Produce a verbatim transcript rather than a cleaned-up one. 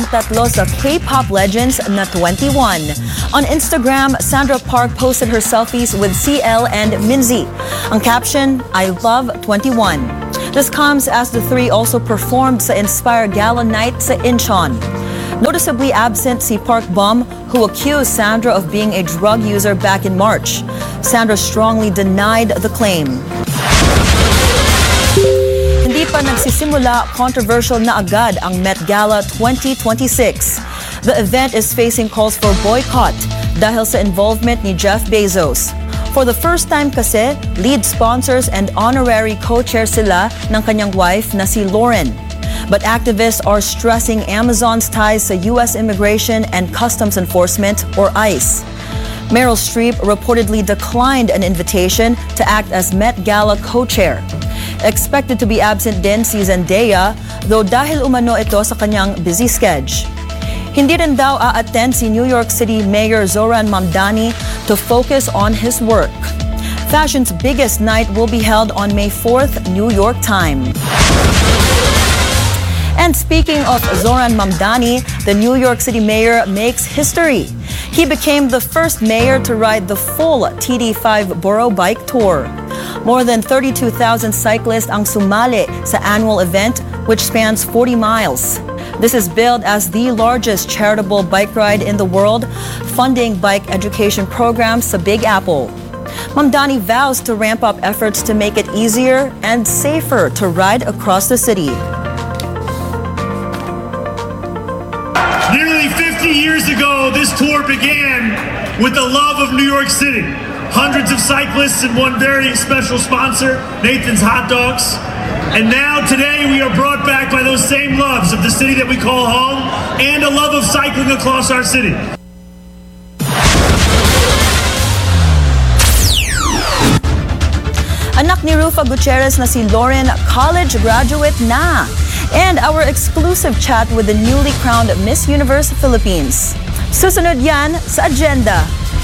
tatlo sa K-pop legends na twenty-one. On Instagram, Sandra Park posted her selfies with C L and Minzy. Ang caption, I love twenty-one. This comes as the three also performed sa Inspire Gala Night sa Incheon. Noticeably absent si Park Bom, who accused Sandra of being a drug user back in March. Sandra strongly denied the claim. Hindi pa nagsisimula, controversial na agad ang Met Gala twenty twenty-six. The event is facing calls for boycott dahil sa involvement ni Jeff Bezos. For the first time kasi, lead sponsors and honorary co-chair sila ng kanyang wife na si Lauren. But activists are stressing Amazon's ties to U S Immigration and Customs Enforcement, or ICE. Meryl Streep reportedly declined an invitation to act as Met Gala co-chair. Expected to be absent din si Zendaya, though dahil umano ito sa kanyang busy schedule. Hindi rin daw a-attend si New York City Mayor Zoran Mamdani to focus on his work. Fashion's biggest night will be held on May fourth, New York time. And speaking of Zoran Mamdani, the New York City mayor makes history. He became the first mayor to ride the full T D five Borough Bike Tour. More than thirty-two thousand cyclists ang sumali sa annual event, which spans forty miles. This is billed as the largest charitable bike ride in the world, funding bike education programs sa Big Apple. Mamdani vows to ramp up efforts to make it easier and safer to ride across the city. Nearly fifty years ago, this tour began with the love of New York City. Hundreds of cyclists and one very special sponsor, Nathan's Hot Dogs. And now today we are brought back by those same loves of the city that we call home and a love of cycling across our city. Anak ni Rufa Gutierrez na si Lauren, college graduate na. And our exclusive chat with the newly crowned Miss Universe Philippines. Susunod yan sa agenda.